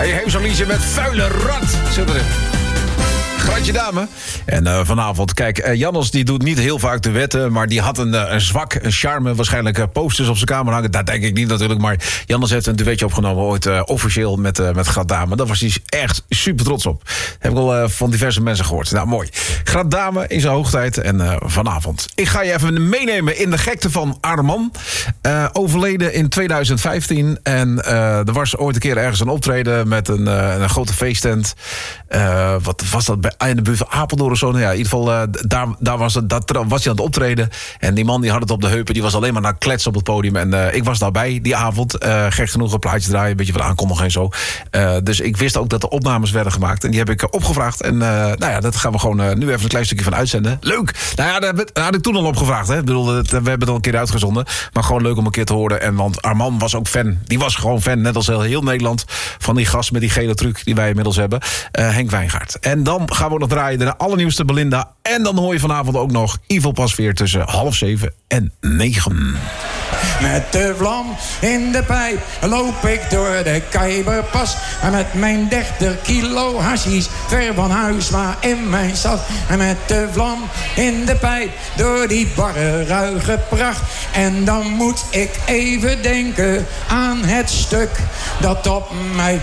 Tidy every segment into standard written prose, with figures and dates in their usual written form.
je heeft zo'n liedje met vuile rat. Zit erin. Gratje dame. En vanavond, kijk, Jannes die doet niet heel vaak de wetten, maar die had een zwak, een charme, waarschijnlijk posters op zijn kamer hangen. Dat denk ik niet natuurlijk, maar Jannes heeft een duetje opgenomen ooit officieel met Gratdame. Daar was hij echt super trots op. Dat heb ik al van diverse mensen gehoord. Nou, mooi. Gratdame in zijn hoogtijd en vanavond. Ik ga je even meenemen in de gekte van Armand. Overleden in 2015 en er was ooit een keer ergens een optreden met een grote feesttent. Wat was dat bij in de buurt van Apeldoorn of zo? Nou ja, in ieder geval, daar was hij aan het optreden. En die man die had het op de heupen. Die was alleen maar naar kletsen op het podium. En ik was daarbij die avond. Gek genoeg een plaatje draaien. Een beetje van aankondigen en zo. Dus ik wist ook dat er opnames werden gemaakt. En die heb ik opgevraagd. En nou ja, dat gaan we gewoon nu even een klein stukje van uitzenden. Leuk! Nou ja, dat had ik toen al opgevraagd. Hè. Ik bedoel, we hebben het al een keer uitgezonden. Maar gewoon leuk om een keer te horen. En want Armand was ook fan. Die was gewoon fan, net als heel Nederland. Van die gast met die gele truc die wij inmiddels hebben. Henk Wijngaard. En dan gaan we nog draaien de allernieuwste Belinda. En dan hoor je vanavond ook nog Ivo Pasveer tussen 6:30 en 9. Met de vlam in de pijp loop ik door de Keiberpas. En met mijn 30 kilo hashish ver van huis, maar in mijn stad. En met de vlam in de pijp door die barre ruige pracht. En dan moet ik even denken aan het stuk dat op mij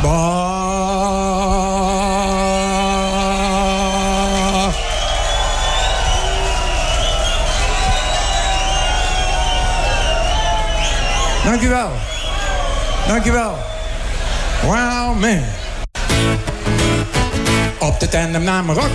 Dank u wel. Dank u wel. Wow, man. Op de tandem naar Marokko.